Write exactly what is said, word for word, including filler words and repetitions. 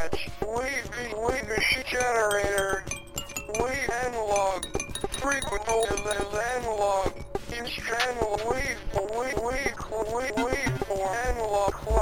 match. Wave B, wave machine generator. Wave analog. Frequency is analog. Instrumental wave, wave, wave, wave, wave for analog.